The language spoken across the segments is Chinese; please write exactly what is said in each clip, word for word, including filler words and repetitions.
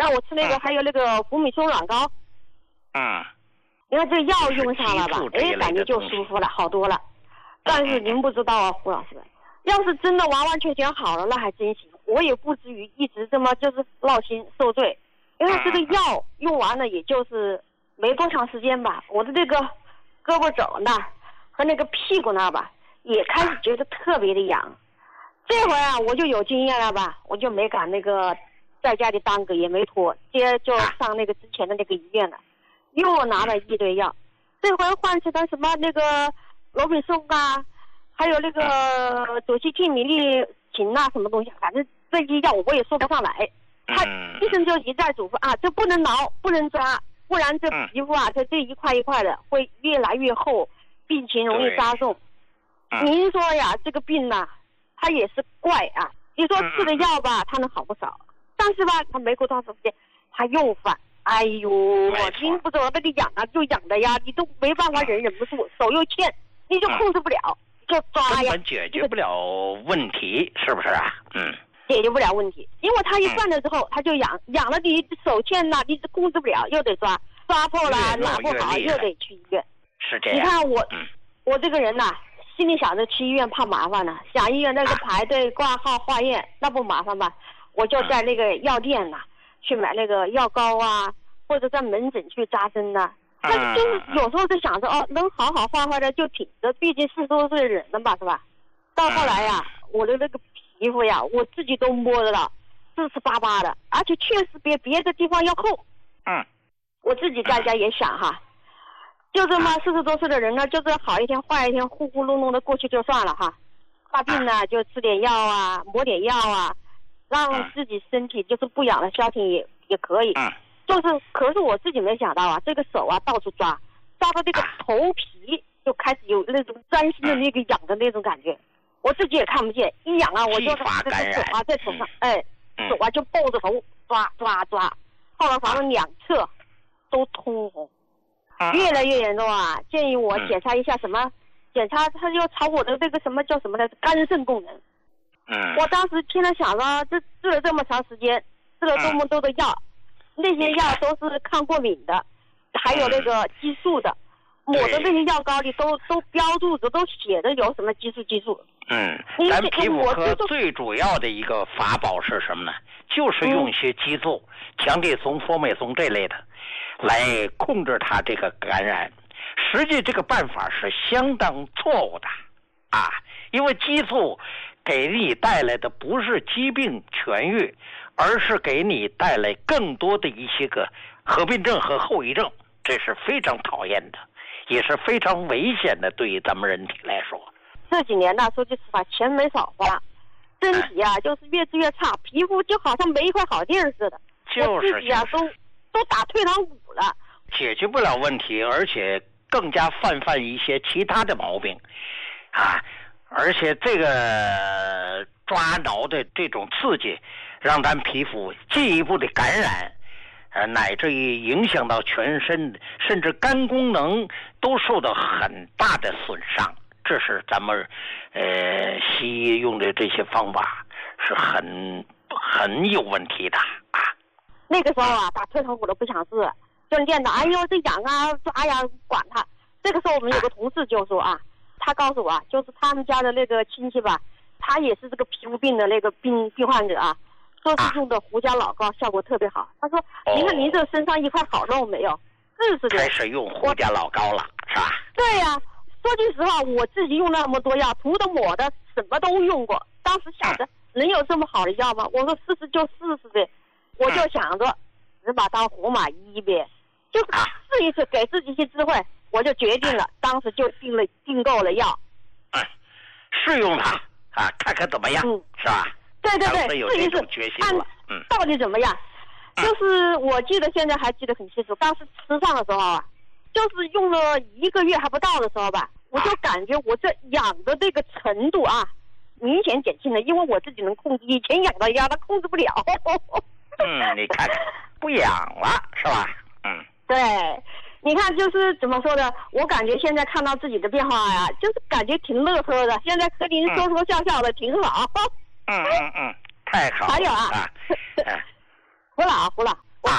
让我吃那个， 嗯、 还有那个福米松软膏。 嗯。 你看这药用上了吧，哎，感觉就舒服了，好多了。但是您不知道啊，胡老师，要是真的完完全全好了，那还真行，我也不至于一直这么就是闹心受罪。因为这个药用完了，也就是没多长时间吧，我的这个胳膊肘那和那个屁股那吧，也开始觉得特别的痒。这回啊，我就有经验了吧，我就没敢那个在家里耽搁，也没拖，直接就上那个之前的那个医院了，又拿了一堆药。这回换成了什么那个罗比松啊，还有那个左西替米利嗪啊，什么东西，反正这些药我也说不上来。他医生就一再嘱咐啊，这不能挠，不能抓，不然这皮肤啊，它这一块一块的会越来越厚，病情容易加重。您说呀，这个病呐、啊，它也是怪啊。你说吃的药吧，它能好不少，但是吧，它没过多长时间，它又犯。哎呦，您不知道那个痒啊，就痒的呀，你都没办法忍，忍不住，手又欠，你就控制不了，就抓呀。 根本解决不了问题，是不是啊？嗯。 解决不了问题，因为他一犯了之后，他就痒，痒了你手欠呐，你控制不了，又得抓，抓破了拿不好，又得去医院。 是这样。 你看我， 嗯、 我这个人呐、啊，心里想着去医院怕麻烦呢，想医院那个排队挂号化验，那不麻烦吧？我就在那个药店呐、啊、去买那个药膏啊，或者在门诊去扎针呐、啊。但是就是有时候就想着哦，能好好坏坏的就挺着，毕竟四十多岁的人了吧，是吧？到后来呀、啊，我的那个皮肤呀，我自己都摸得到，湿湿巴巴的，而且确实比别的地方要厚。 嗯， 我自己在家也想哈，就这么四十多岁的人呢，就是好一天坏一天，呼呼隆隆的过去就算了哈。发病呢就吃点药啊，抹点药啊，让自己身体就是不痒的消停也也可以。 嗯， 就是，可是我自己没想到啊，这个手啊到处抓，抓到这个头皮就开始有那种钻心的那个痒的那种感觉。我自己也看不见，一痒啊，我就这个手啊在头上，哎，手啊就抱着头抓抓抓，后来反正两侧都通红，越来越严重啊！建议我检查一下什么？检查他要查我的这个什么叫什么来着？肝肾功能。 嗯。 我当时天天想着，这治了这么长时间，吃了这么多的药，那些药都是抗过敏的，还有那个激素的。抹的那些药膏里都都标注着，都写着有什么激素激素。 嗯，咱皮肤科最主要的一个法宝是什么呢？就是用一些激素，强地松、佛美松这类的，来控制它这个感染。实际这个办法是相当错误的啊，因为激素给你带来的不是疾病痊愈，而是给你带来更多的一些个合并症和后遗症，这是非常讨厌的。也是非常危险的，对于咱们人体来说。 这几年呢，说句实话，钱没少花，身体啊，就是越治越差，皮肤就好像没一块好地儿似的。 就是自己啊，都都打退堂鼓了。 解决不了问题，而且更加泛泛一些其他的毛病，啊，而且这个抓挠的这种刺激，让咱皮肤进一步的感染。呃，乃至于影响到全身，甚至肝功能都受到很大的损伤。这是咱们呃西医用的这些方法是很很有问题的啊。 那个时候啊，打退堂鼓都不想治，就见到哎呦这痒啊抓呀管他。这个时候我们有个同事就说啊，他告诉我啊，就是他们家的那个亲戚吧，他也是这个皮肤病的那个病病患者啊。说是用的胡椒老膏效果特别好。他说：“您看您这身上一块好肉没有？是是的。” 开始用胡椒老膏了，是吧？ 对呀、啊，说句实话，我自己用那么多药，涂的抹的，什么都用过。当时想着，能有这么好的药吗？我说试试就试试呗。我就想着，只把当活马医呗，就是试一试，给自己一些智慧。我就决定了，当时就订了订购了药。 嗯，试用它啊，看看怎么样，嗯、是吧？ 对对对，试一试，看到底怎么样？嗯、就是我记得现在还记得很清楚，当时吃上的时候啊，就是用了一个月还不到的时候吧，我就感觉我这痒的这个程度啊，明显减轻了，因为我自己能控制，以前痒的呀，它控制不了。 嗯，你看不痒了是吧？嗯， 对，你看就是怎么说呢？我感觉现在看到自己的变化呀，就是感觉挺乐呵的。现在和您说说笑笑的，挺好。 嗯嗯嗯，太好了。 还有啊，胡老胡老，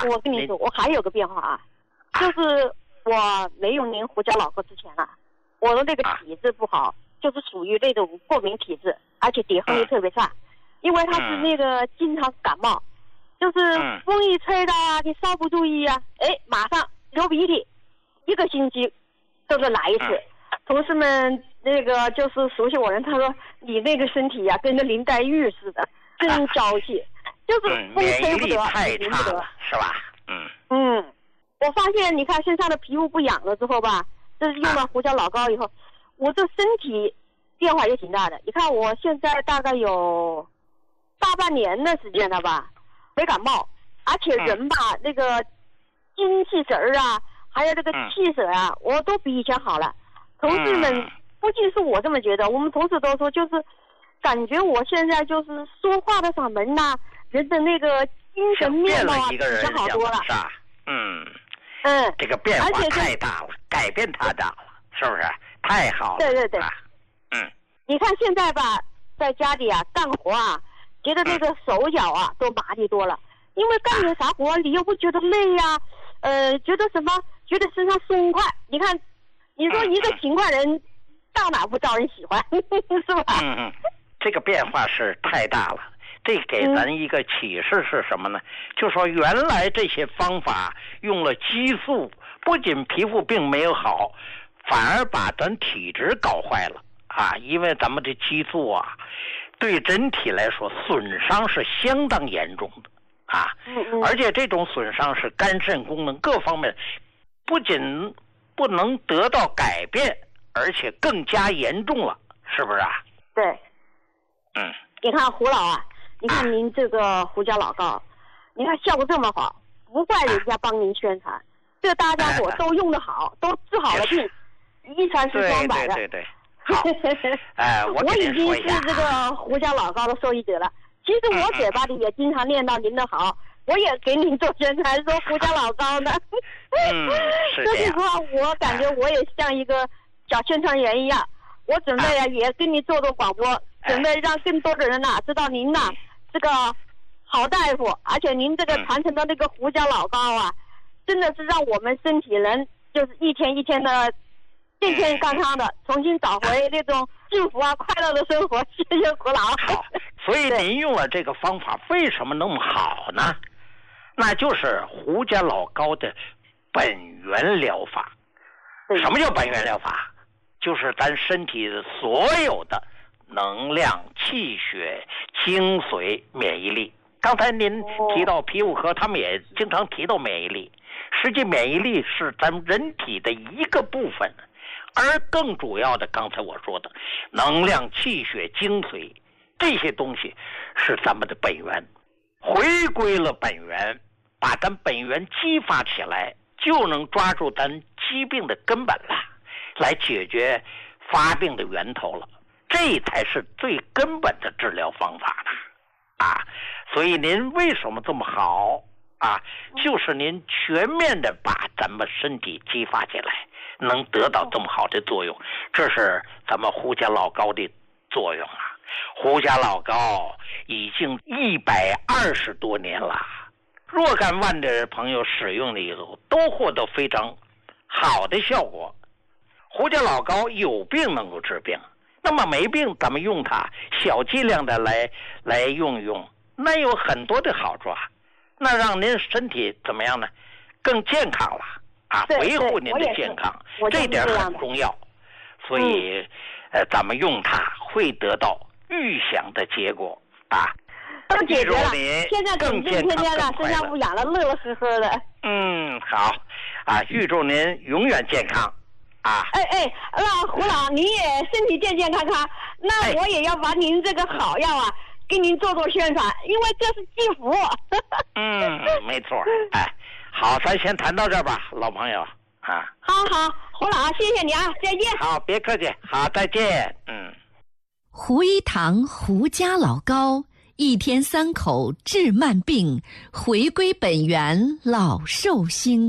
我跟你说，我还有个变化啊，啊就是我没用您胡椒老膏之前啊，我的那个体质不好，啊、就是属于那种过敏体质，而且抵抗力特别差，嗯、因为他是那个经常感冒，嗯、就是风一吹到啊，你稍不注意啊，哎，马上流鼻涕，一个星期都是来一次。嗯、同事们那个就是熟悉我人，他说你那个身体呀、啊，跟个林黛玉似的，真娇气。啊就是风吹不得， 太淋不得， 是吧？嗯嗯，我发现你看身上的皮肤不痒了之后吧，这是用了胡椒老膏以后，啊、我这身体变化也挺大的。你看我现在大概有大半年的时间了吧，没感冒，而且人吧、嗯、那个精气神儿啊，还有这个气色啊，嗯、我都比以前好了。同事们、嗯、不仅是我这么觉得，我们同事都说，就是感觉我现在就是说话的嗓门呐、啊。人的那个精神面貌啊， 比较好多了， 是吧？嗯嗯， 这个变化太大了，改变太大了，是不是？太好了。 对对对， 啊、嗯。 你看现在吧，在家里啊干活啊，觉得这个手脚啊、嗯、都麻利多了，因为干点啥活你又不觉得累呀、啊，呃，觉得什么？觉得身上松快。你看，你说一个勤快人，嗯、到哪不招人喜欢，是吧？ 嗯嗯，这个变化是太大了。这给咱一个启示是什么呢？嗯、就说原来这些方法用了激素，不仅皮肤病没有好，反而把咱体质搞坏了啊！因为咱们这激素啊，对人体来说损伤是相当严重的啊， 嗯嗯而且这种损伤是肝肾功能各方面不仅不能得到改变，而且更加严重了，是不是啊？ 对， 嗯， 你看胡老啊。你看您这个胡椒老膏，你看效果这么好，不怪人家帮您宣传，这大家伙都用得好，都治好了病，一传十双百的。 对对对对。好，哎，我我已经是这个胡椒老膏的受益者了。其实我嘴巴里也经常念叨您的好，我也给您做宣传，说胡椒老膏呢。 嗯，是这样。 说实话，我感觉我也像一个小宣传员一样，我准备啊也跟您做做广播，准备让更多的人呐、啊、知道您呐、啊。这个好大夫，而且您这个传承的那个胡椒老膏啊，嗯、真的是让我们身体人就是一天一天的健健康康的，重新找回那种幸福啊、快乐的生活。谢谢胡老。 好，所以您用了这个方法，为什么那么好呢？那就是胡椒老膏的本源疗法。什么叫本源疗法？就是咱身体所有的能量、气血、精髓、免疫力。刚才您提到皮肤科，他们也经常提到免疫力。实际免疫力是咱们人体的一个部分，而更主要的，刚才我说的能量、气血、精髓这些东西是咱们的本源。回归了本源，把咱本源激发起来，就能抓住咱疾病的根本了，来解决发病的源头了。这才是最根本的治疗方法呢，啊，所以您为什么这么好啊？就是您全面的把咱们身体激发起来，能得到这么好的作用，这是咱们胡椒老膏的作用啊。胡椒老膏已经一百二十多年了，若干万的朋友使用了以后，都获得非常好的效果。胡椒老膏有病能够治病。那么没病咱们用它小剂量的来来用用，那有很多的好处啊，那让您身体怎么样呢？更健康了啊，维护您的健康，这点很重要。所以、嗯、呃咱们用它会得到预想的结果啊， 更解决了，现在更健康天了，身上不痒了，乐乐呵呵的。 嗯，好啊，预祝您永远健康啊！ 哎哎，那胡老您也身体健健康康，那我也要把您这个好药啊，给您做做宣传，因为这是积福。 嗯，没错。哎，好，咱先谈到这儿吧，老朋友啊。 好好，胡老，谢谢你啊，再见。 好，别客气，好，再见。嗯。 胡一堂胡家老膏，一天三口治慢病，回归本源老寿星。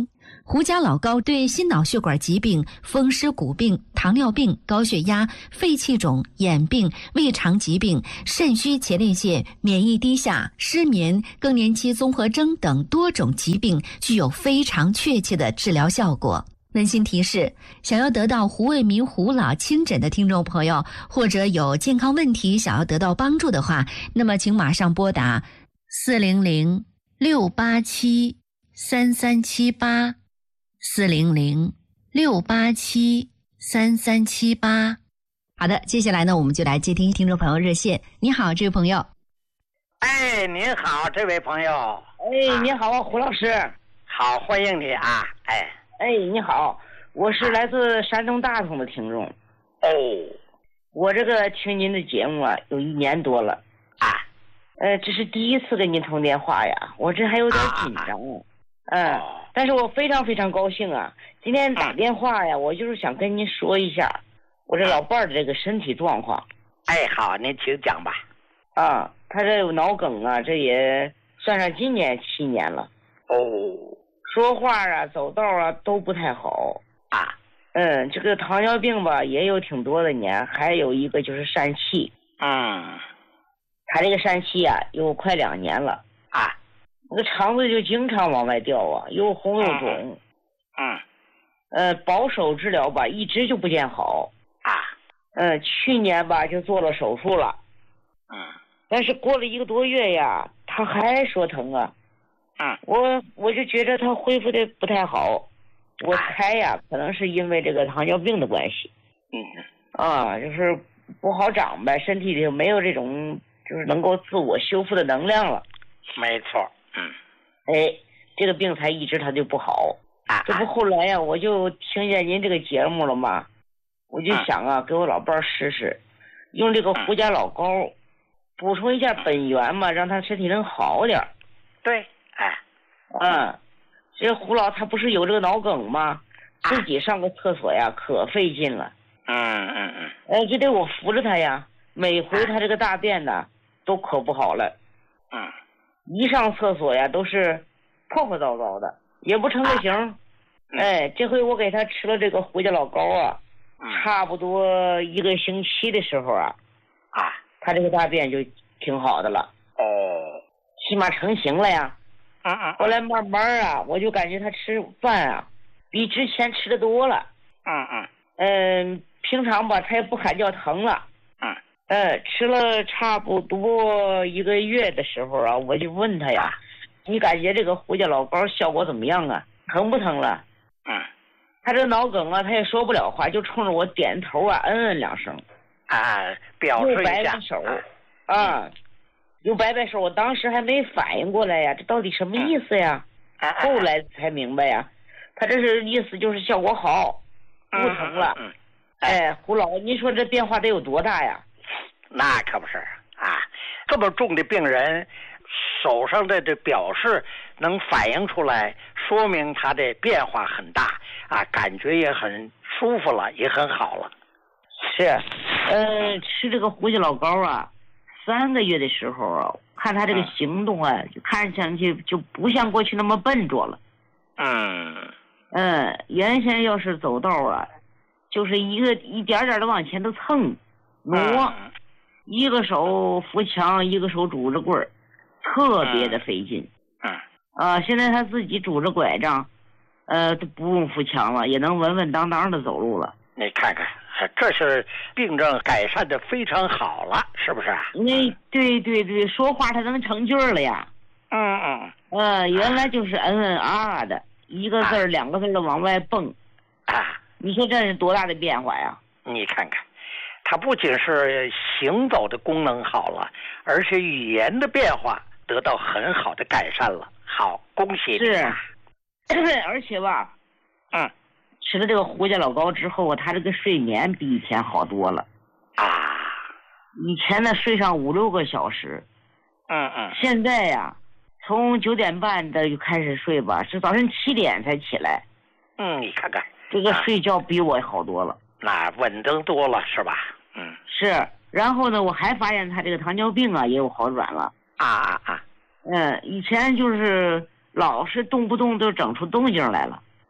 胡家老高对心脑血管疾病、风湿骨病、糖尿病、高血压、肺气肿、眼病、胃肠疾病、肾虚前列腺、免疫低下、失眠、更年期综合征等多种疾病具有非常确切的治疗效果。温馨提示：想要得到胡卫民胡老亲诊的听众朋友，或者有健康问题想要得到帮助的话，那么请马上拨打四零零六八七三三七八。四零零六八七三三七八。好的，接下来呢，我们就来接听听众朋友热线。你好，这位朋友。 哎，您好，这位朋友。 哎，你好，胡老师。 好，欢迎你啊！哎， 哎，你好，我是来自山东大同的听众。 哦， 我这个听您的节目啊，有一年多了啊。 呃，这是第一次给您通电话呀，我这还有点紧张。啊嗯，但是我非常非常高兴啊！今天打电话呀，我就是想跟您说一下我这老伴儿的这个身体状况。 哎，好，您请讲吧。 啊，他这有脑梗啊，这也算上今年七年了。 哦， 说话啊、走道啊都不太好啊。 嗯，这个糖尿病吧也有挺多的年，还有一个就是疝气。 嗯， 他这个疝气啊有快两年了啊。 那个肠子就经常往外掉啊，又红又肿。 嗯， 呃，保守治疗吧，一直就不见好啊。 呃，去年吧就做了手术了。 嗯， 但是过了一个多月呀，他还说疼啊。 嗯， 我我就觉得他恢复的不太好，我猜呀，可能是因为这个糖尿病的关系。 嗯， 啊，就是不好长呗，身体里没有这种就是能够自我修复的能量了。 没错。嗯， 哎，这个病才一直他就不好啊。 这不后来呀，我就听见您这个节目了嘛，我就想啊，给我老伴儿试试，用这个胡家老膏补充一下本源嘛，让他身体能好点。 对，哎， 嗯，这胡老他不是有这个脑梗吗？自己上个厕所呀，可费劲了。 嗯嗯嗯。 哎，就得我扶着他呀，每回他这个大便呢，都可不好了。 嗯。 一上厕所呀，都是破破糟糟的，也不成个形。啊、哎，这回我给他吃了这个胡家老膏啊， 嗯、 差不多一个星期的时候啊， 啊， 他这个大便就挺好的了。 哦， 起码成型了呀。 嗯嗯。 后来慢慢啊，我就感觉他吃饭啊，比之前吃的多了。 嗯嗯。 嗯，平常吧，他也不喊叫疼了。 嗯。 呃，吃了差不多一个月的时候啊，我就问他呀，你感觉这个胡家老膏效果怎么样啊？疼不疼了？ 嗯， 他这脑梗啊，他也说不了话，就冲着我点头啊，嗯嗯两声， 啊，表示一下， 又摆摆手，啊，嗯、又摆摆手。我当时还没反应过来呀，这到底什么意思呀？ 嗯、 后来才明白呀，他这是意思就是效果好，不疼了。 嗯嗯嗯、 哎，胡老，您说这变化得有多大呀？ 那可不是啊，这么重的病人手上的这表示能反映出来，说明他的变化很大啊，感觉也很舒服了，也很好了。 是，呃，吃这个胡家老膏啊，三个月的时候啊，看他这个行动啊，就看上去就不像过去那么笨拙了。 嗯嗯，原先要是走道啊，就是一个一点点的往前头蹭挪。 嗯， 一个手扶墙，一个手拄着棍儿，特别的费劲。 嗯。 啊，现在他自己拄着拐杖，呃，都不用扶墙了，也能稳稳当当的走路了。 你看看，这是病症改善的非常好了，是不是？ 那对对对，说话他能成句了呀。 嗯嗯。 呃，原来就是嗯嗯啊啊的，一个字儿、啊、两个字的往外蹦。 啊。 你说这是多大的变化呀？ 你看看。它不仅是行走的功能好了，而且语言的变化得到很好的改善了。好，恭喜你！ 是，而且吧， 嗯， 吃了这个胡家老膏之后啊，他这个睡眠比以前好多了。 啊， 以前呢睡上五六个小时， 嗯嗯， 现在呀，从九点半的就开始睡吧，是早晨七点才起来。 嗯，你看看， 这个睡觉比我好多了。 那稳当多了是吧？嗯， 是。然后呢，我还发现他这个糖尿病啊也有好转了。 啊啊啊！ 嗯，以前就是老是动不动就整出动静来了。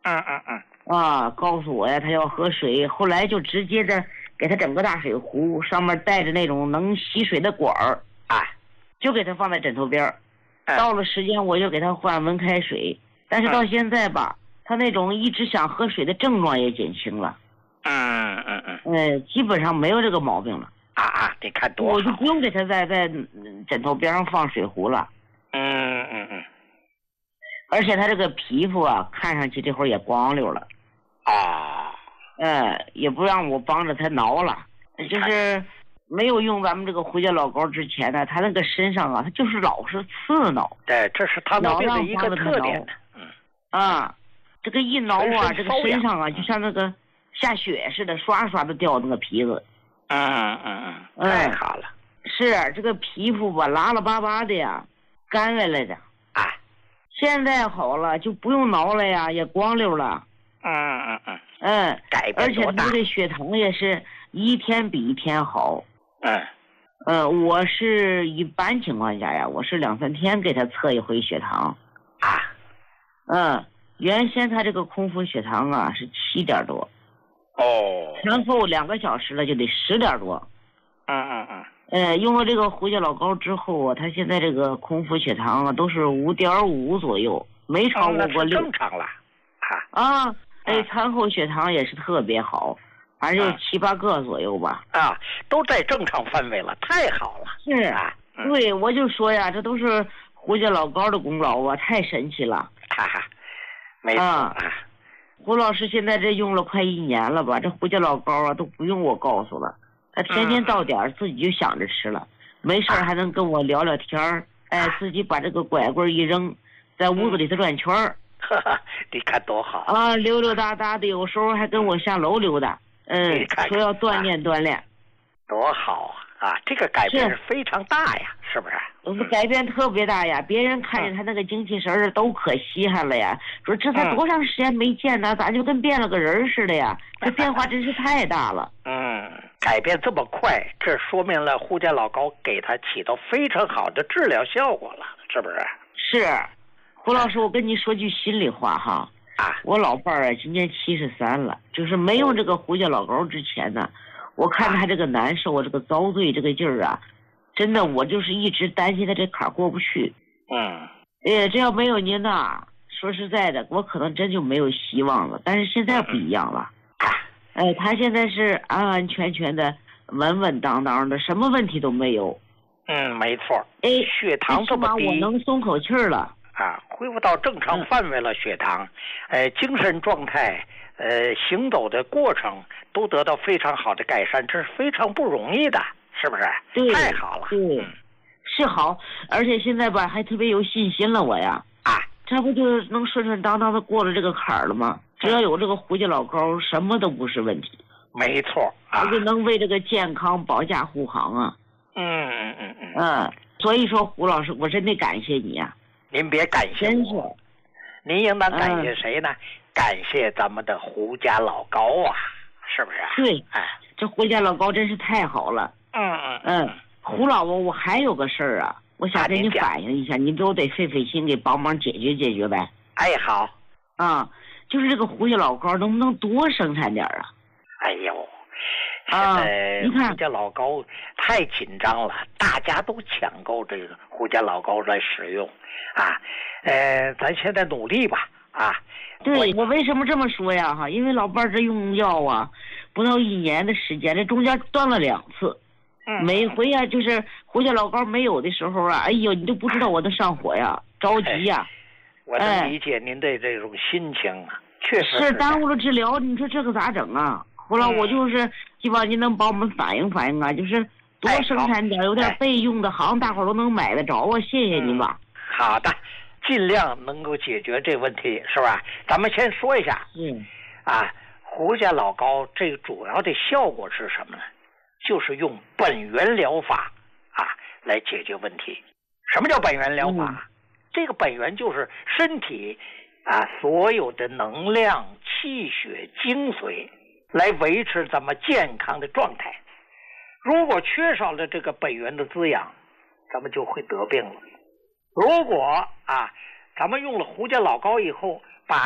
嗯嗯嗯。 啊，告诉我呀，他要喝水，后来就直接的给他整个大水壶，上面带着那种能吸水的管儿， 啊， 就给他放在枕头边儿。到了时间我就给他换温开水，但是到现在吧，他那种一直想喝水的症状也减轻了。 嗯嗯嗯。 呃，基本上没有这个毛病了。 啊啊，你看多好。 我就不用给他在在枕头边上放水壶了。 嗯嗯嗯。 而且他这个皮肤啊，看上去这会儿也光溜了。 啊。 呃，也不让我帮着他挠了，就是没有用咱们这个胡椒老膏之前呢，他那个身上啊，他就是老是刺挠。 对，这是糖尿病的一个特点。嗯。 啊，这个一挠啊，这个身上啊，就像那个下雪似的，刷刷的掉那个皮子。 嗯嗯嗯。太好了。 是这个皮肤吧，拉拉巴巴的呀，干来了的。 啊。 现在好了，就不用挠了呀，也光溜了。 嗯嗯嗯。 嗯， 改变多大？ 而且这个血糖也是一天比一天好。 嗯。 呃，我是一般情况下呀，我是两三天给他测一回血糖。 啊。 嗯，原先他这个空腹血糖啊是七点多。 哦。 然后两个小时了就得十点多。 嗯嗯嗯。 呃，用了这个胡椒老膏之后啊，他现在这个空腹血糖啊都是五点五左右，没超过过六。 正常了。 啊。啊。哎，餐后血糖也是特别好，反正就七八个左右吧。 啊，都在正常范围了，太好了。 是啊。对，我就说呀，这都是胡椒老膏的功劳啊，太神奇了。 哈哈，没错啊。 胡老师现在这用了快一年了吧？这胡椒老膏啊都不用我告诉了，他天天到点儿自己就想着吃了，没事还能跟我聊聊天儿。哎，自己把这个拐棍一扔，在屋子里头转圈儿。 哈哈，你看多好啊！溜溜达达的，有时候还跟我下楼溜达。嗯，说要锻炼锻炼， 多好啊！啊，这个改变是非常大呀，是不是？ 嗯，改变特别大呀！别人看见他那个精气神儿都可稀罕了呀，说这才多长时间没见呢，咋就跟变了个人似的呀？这变化真是太大了。 嗯，改变这么快，这说明了胡椒老膏给他起到非常好的治疗效果了，是不是？ 是。胡老师，我跟你说句心里话哈， 啊， 我老伴儿啊今年七十三了，就是没用这个胡椒老膏之前呢，我看他这个难受，我这个遭罪这个劲儿啊，真的我就是一直担心他这坎儿过不去。 嗯， 哎，这要没有您呐，说实在的，我可能真就没有希望了。但是现在不一样了，哎，他现在是安安全全的、稳稳当当的，什么问题都没有。 嗯，没错。 哎， 血糖这么低， 我能松口气儿了。 啊，恢复到正常范围了，血糖，呃，精神状态，呃，行走的过程都得到非常好的改善，这是非常不容易的，是不是？ 对， 太好了。 对，嗯、是好，而且现在吧还特别有信心了，我呀， 啊， 这不就能顺顺当当的过了这个坎儿了吗？只要有这个胡椒老膏，什么都不是问题。 没错啊， 我就能为这个健康保驾护航啊。 嗯嗯嗯嗯。 嗯，所以说胡老师，我真得感谢你呀、啊。 您别感谢我，您应当感谢谁呢？嗯、感谢咱们的胡家老高啊，是不是？ 对，哎，这胡家老高真是太好了。 嗯嗯嗯，胡老伯，我还有个事儿啊，我想跟你反映一下，您都得费费心给帮忙解决解决呗。 哎，好。 啊，就是这个胡家老高能不能多生产点啊？ 哎呦。 啊，你看胡家老膏太紧张了，大家都抢购这个胡家老膏来使用，啊，呃，咱现在努力吧，啊。 对，我为什么这么说呀？哈，因为老伴儿这用药啊，不到一年的时间，这中间断了两次， 嗯， 每回呀、啊、就是胡家老膏没有的时候啊，哎呦，你都不知道我都上火呀，着急呀。 我能理解您的这种心情啊，确实是耽误了治疗，你说这个咋整啊？后来我就是希望您能帮我们反映反映啊，就是多生产点，有点备用的，好像大伙都能买得着啊！谢谢您吧。 好的，尽量能够解决这问题，是吧？咱们先说一下， 嗯， 啊，胡家老膏这个主要的效果是什么呢？就是用本源疗法啊来解决问题。什么叫本源疗法？嗯、这个本源就是身体啊所有的能量、气血、精髓。来维持咱们健康的状态，如果缺少了这个本源的滋养，咱们就会得病了。如果啊，咱们用了胡家老膏以后，把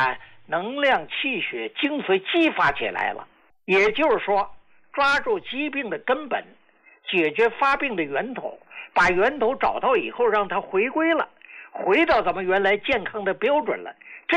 能量、气血、精髓激发起来了。也就是说，抓住疾病的根本，解决发病的源头，把源头找到以后，让它回归了，回到咱们原来健康的标准了，